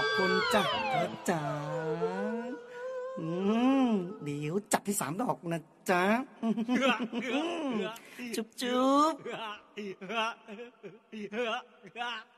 คุณจ้ะเธอจ๋าอืมเดี๋ยวจับที่3 ดอกนะจ๊ะจุ๊บจุ๊บ